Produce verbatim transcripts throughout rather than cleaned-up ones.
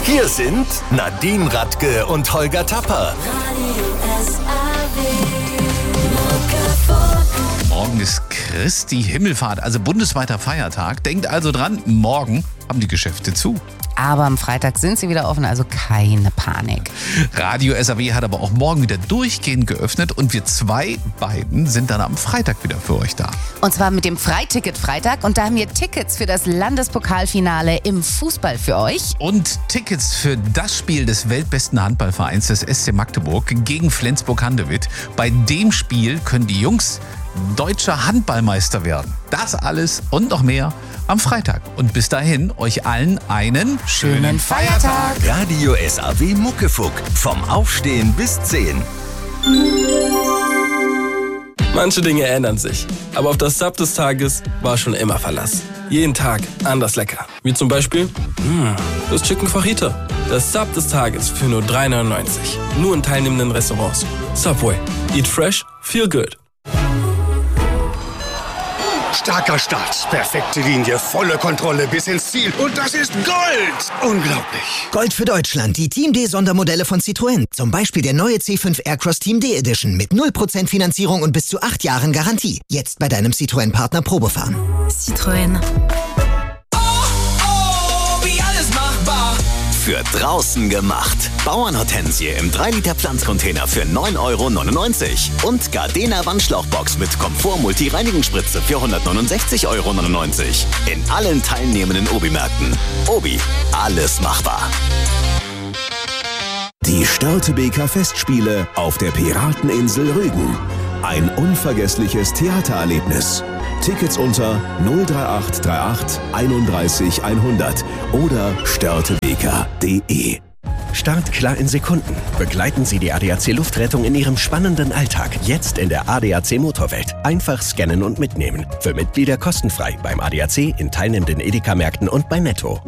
Hier sind Nadine Radke und Holger Tapper. Morgen ist Christi Himmelfahrt, also bundesweiter Feiertag. Denkt also dran, morgen haben die Geschäfte zu. Aber am Freitag sind sie wieder offen, also keine Panik. Radio S A W hat aber auch morgen wieder durchgehend geöffnet und wir zwei beiden sind dann am Freitag wieder für euch da. Und zwar mit dem Freiticket-Freitag und da haben wir Tickets für das Landespokalfinale im Fußball für euch. Und Tickets für das Spiel des weltbesten Handballvereins des S C Magdeburg gegen Flensburg-Handewitt. Bei dem Spiel können die Jungs deutscher Handballmeister werden. Das alles und noch mehr am Freitag. Und bis dahin euch allen einen schönen Feiertag. Radio S A W Muckefuck. Vom Aufstehen bis zehn. Manche Dinge ändern sich, aber auf das Sub des Tages war schon immer Verlass. Jeden Tag anders lecker. Wie zum Beispiel mh, das Chicken Fajita. Das Sub des Tages für nur drei neunundneunzig. Nur in teilnehmenden Restaurants. Subway. Eat fresh, feel good. Starker Start, perfekte Linie, volle Kontrolle bis ins Ziel. Und das ist Gold! Unglaublich. Gold für Deutschland, die Team D Sondermodelle von Citroën. Zum Beispiel der neue C fünf Aircross Team D Edition mit null Prozent Finanzierung und bis zu acht Jahren Garantie. Jetzt bei deinem Citroën-Partner Probefahren. Citroën. Für draußen gemacht. Bauernhortensie im drei Liter Pflanzcontainer für neun Euro neunundneunzig. Und Gardena Wandschlauchbox mit Komfort-Multi-Reinigungsspritze für hundertneunundsechzig Euro neunundneunzig. In allen teilnehmenden Obi-Märkten. Obi, alles machbar. Die Störtebeker Festspiele auf der Pirateninsel Rügen. Ein unvergessliches Theatererlebnis. Tickets unter null drei acht drei acht einunddreißig hundert oder störtebeker punkt de. Start klar in Sekunden. Begleiten Sie die A D A C Luftrettung in Ihrem spannenden Alltag. Jetzt in der A D A C Motorwelt. Einfach scannen und mitnehmen. Für Mitglieder kostenfrei beim A D A C, in teilnehmenden Edeka-Märkten und bei Netto.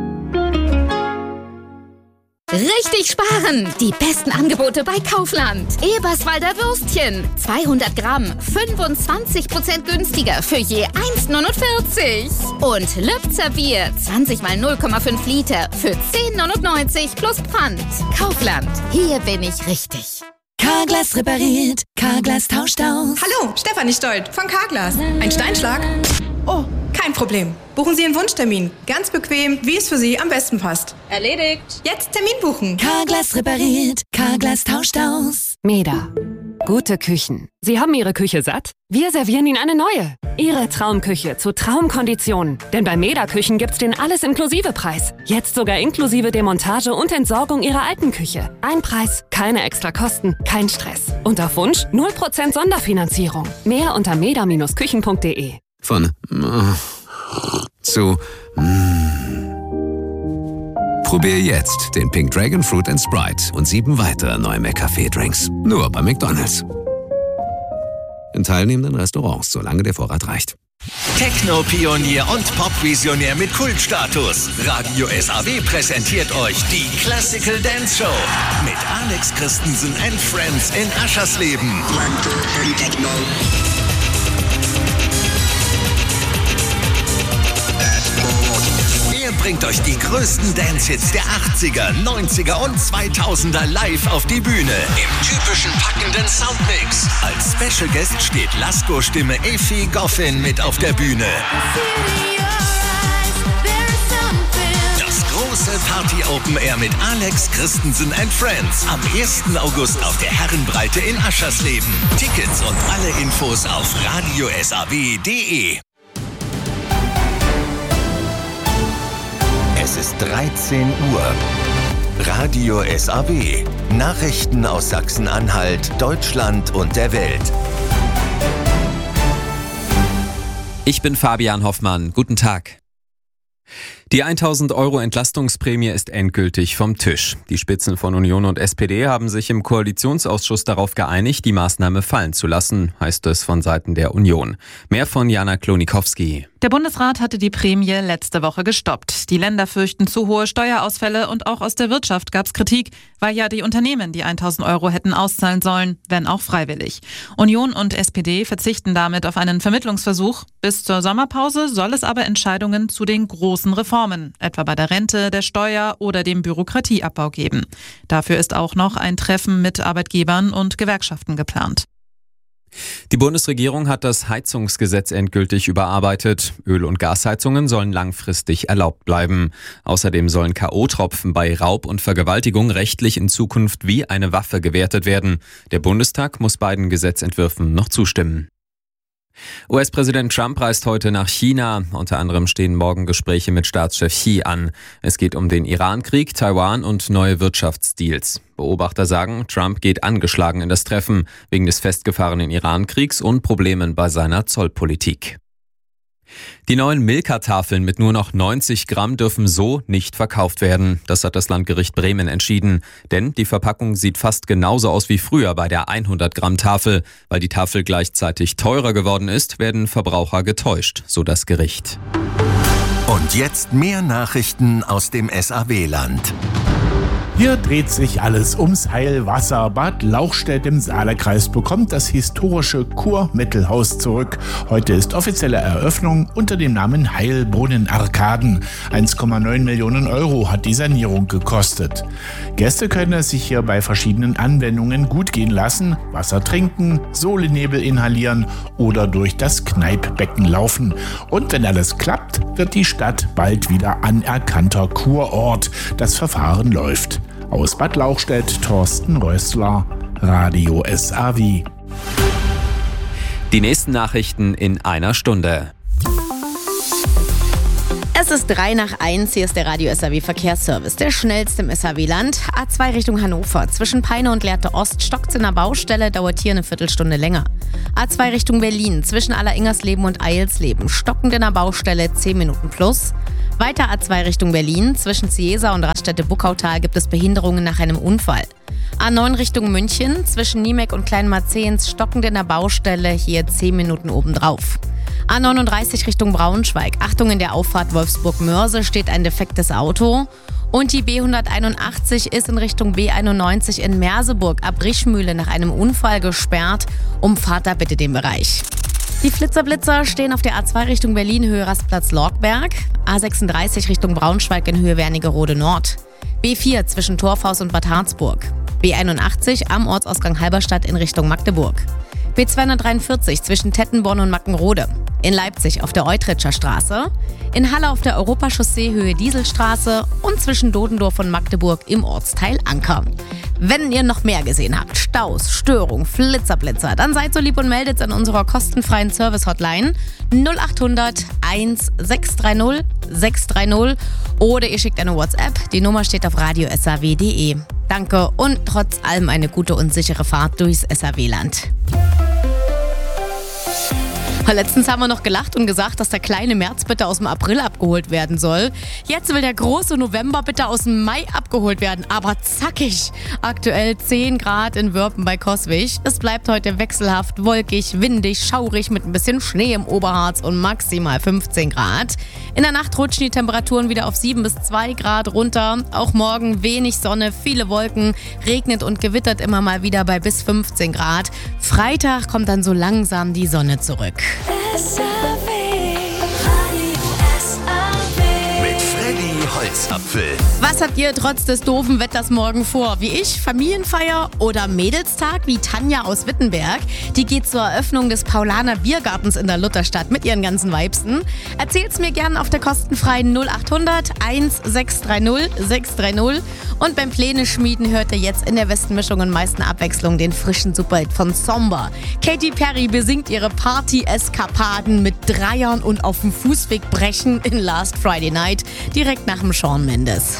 Richtig sparen! Die besten Angebote bei Kaufland. Eberswalder Würstchen. zweihundert Gramm. fünfundzwanzig Prozent günstiger für je eins neunundvierzig. Und Lübzer Bier. zwanzig mal null Komma fünf Liter für zehn neunundneunzig plus Pfand. Kaufland. Hier bin ich richtig. Carglass repariert. Carglass tauscht aus. Hallo, Stefanie Stolt von Carglass. Ein Steinschlag? Oh, kein Problem. Buchen Sie Ihren Wunschtermin. Ganz bequem, wie es für Sie am besten passt. Erledigt. Jetzt Termin buchen. Carglass repariert. Carglass tauscht aus. Meda. Gute Küchen. Sie haben Ihre Küche satt? Wir servieren Ihnen eine neue. Ihre Traumküche zu Traumkonditionen. Denn bei Meda Küchen gibt's den Alles-Inklusive-Preis. Jetzt sogar inklusive Demontage und Entsorgung Ihrer alten Küche. Ein Preis, keine extra Kosten, kein Stress. Und auf Wunsch null Prozent Sonderfinanzierung. Mehr unter meda Bindestrich küchen punkt de. Von äh, zu mm. Probier jetzt den Pink Dragon Fruit and Sprite und sieben weitere neue McCafé-Drinks. Nur bei McDonald's. In teilnehmenden Restaurants, solange der Vorrat reicht. Techno-Pionier und Pop-Visionär mit Kultstatus. Radio S A W präsentiert euch die Classical Dance Show mit Alex Christensen and Friends in Aschersleben. Er bringt euch die größten Dance-Hits der achtziger, neunziger und zweitausender live auf die Bühne. Im typischen packenden Soundmix. Als Special Guest steht Lasko-Stimme Effi Goffin mit auf der Bühne. Das große Party-Open Air mit Alex Christensen and Friends. Am ersten August auf der Herrenbreite in Aschersleben. Tickets und alle Infos auf radio s a w punkt de. Es ist dreizehn Uhr. Radio S A W. Nachrichten aus Sachsen-Anhalt, Deutschland und der Welt. Ich bin Fabian Hoffmann. Guten Tag. Die tausend Euro Entlastungsprämie ist endgültig vom Tisch. Die Spitzen von Union und S P D haben sich im Koalitionsausschuss darauf geeinigt, die Maßnahme fallen zu lassen, heißt es von Seiten der Union. Mehr von Jana Klonikowski. Der Bundesrat hatte die Prämie letzte Woche gestoppt. Die Länder fürchten zu hohe Steuerausfälle und auch aus der Wirtschaft gab es Kritik, weil ja die Unternehmen die tausend Euro hätten auszahlen sollen, wenn auch freiwillig. Union und S P D verzichten damit auf einen Vermittlungsversuch. Bis zur Sommerpause soll es aber Entscheidungen zu den großen Reformen Reformen, etwa bei der Rente, der Steuer oder dem Bürokratieabbau geben. Dafür ist auch noch ein Treffen mit Arbeitgebern und Gewerkschaften geplant. Die Bundesregierung hat das Heizungsgesetz endgültig überarbeitet. Öl- und Gasheizungen sollen langfristig erlaubt bleiben. Außerdem sollen K O-Tropfen bei Raub und Vergewaltigung rechtlich in Zukunft wie eine Waffe gewertet werden. Der Bundestag muss beiden Gesetzentwürfen noch zustimmen. U S-Präsident Trump reist heute nach China. Unter anderem stehen morgen Gespräche mit Staatschef Xi an. Es geht um den Iran-Krieg, Taiwan und neue Wirtschaftsdeals. Beobachter sagen, Trump geht angeschlagen in das Treffen wegen des festgefahrenen Iran-Kriegs und Problemen bei seiner Zollpolitik. Die neuen Milka-Tafeln mit nur noch neunzig Gramm dürfen so nicht verkauft werden. Das hat das Landgericht Bremen entschieden. Denn die Verpackung sieht fast genauso aus wie früher bei der hundert Gramm Tafel. Weil die Tafel gleichzeitig teurer geworden ist, werden Verbraucher getäuscht, so das Gericht. Und jetzt mehr Nachrichten aus dem S A W-Land. Hier dreht sich alles ums Heilwasser. Bad Lauchstädt im Saale-Kreis bekommt das historische Kurmittelhaus zurück. Heute ist offizielle Eröffnung unter dem Namen Heilbrunnen Arkaden. eins Komma neun Millionen Euro hat die Sanierung gekostet. Gäste können es sich hier bei verschiedenen Anwendungen gut gehen lassen, Wasser trinken, Solenebel inhalieren oder durch das Kneippbecken laufen. Und wenn alles klappt, wird die Stadt bald wieder anerkannter Kurort. Das Verfahren läuft. Aus Bad Lauchstädt, Thorsten Rössler, Radio S A W. Die nächsten Nachrichten in einer Stunde. Es ist drei nach eins, hier ist der Radio S A W Verkehrsservice, der schnellste im S A W-Land. A zwei Richtung Hannover, zwischen Peine und Lehrte Ost, stockt's in der Baustelle, dauert hier eine Viertelstunde länger. A zwei Richtung Berlin, zwischen Alleringers-Leben und Eilsleben, stockend in der Baustelle, zehn Minuten plus. Weiter A zwei Richtung Berlin, zwischen Ciesa und Raststätte-Buckautal gibt es Behinderungen nach einem Unfall. A neun Richtung München, zwischen Niemek und Kleinmarzehns, stockend in der Baustelle, hier zehn Minuten obendrauf. A neununddreißig Richtung Braunschweig, Achtung, in der Auffahrt Wolfsburg-Mörse steht ein defektes Auto. Und die B hunderteinundachtzig ist in Richtung B einundneunzig in Merseburg ab Rischmühle nach einem Unfall gesperrt. Umfahrt da bitte den Bereich. Die Flitzer-Blitzer stehen auf der A zwei Richtung Berlin, Höhe Rastplatz Lorgberg. A sechsunddreißig Richtung Braunschweig in Höhe Wernigerode Nord. B vier zwischen Torfhaus und Bad Harzburg. B einundachtzig am Ortsausgang Halberstadt in Richtung Magdeburg. B zweihundertdreiundvierzig zwischen Tettenborn und Mackenrode. In Leipzig auf der Eutritscher Straße. In Halle auf der Europachaussee Höhe Dieselstraße und zwischen Dodendorf und Magdeburg im Ortsteil Anker. Wenn ihr noch mehr gesehen habt, Staus, Störung, Flitzerblitzer, dann seid so lieb und meldet an unserer kostenfreien Service-Hotline null achthundert eins sechs drei null sechs drei null oder ihr schickt eine WhatsApp. Die Nummer steht auf radio s a w punkt d e. Danke und trotz allem eine gute und sichere Fahrt durchs S A W-Land. Letztens haben wir noch gelacht und gesagt, dass der kleine März bitte aus dem April abgeholt werden soll. Jetzt will der große November bitte aus dem Mai abgeholt werden, aber zackig. Aktuell zehn Grad in Wörpen bei Coswig. Es bleibt heute wechselhaft, wolkig, windig, schaurig mit ein bisschen Schnee im Oberharz und maximal fünfzehn Grad. In der Nacht rutschen die Temperaturen wieder auf sieben bis zwei Grad runter. Auch morgen wenig Sonne, viele Wolken, regnet und gewittert immer mal wieder bei bis fünfzehn Grad. Freitag kommt dann so langsam die Sonne zurück. S A W, Radio S A W. Mit Freddy Holzapfel. Was habt ihr trotz des doofen Wetters morgen vor? Wie ich, Familienfeier oder Mädelstag wie Tanja aus Wittenberg? Die geht zur Eröffnung des Paulaner Biergartens in der Lutherstadt mit ihren ganzen Weibsen. Erzählt's mir gerne auf der kostenfreien null achthundert eins sechs drei null sechs drei null. Und beim Pläne schmieden hört ihr jetzt in der Westenmischung und meisten Abwechslung den frischen Superhit von Somber. Katy Perry besingt ihre Party-Eskapaden mit Dreiern und auf dem Fußweg brechen in Last Friday Night, direkt nach dem Shawn Mendes.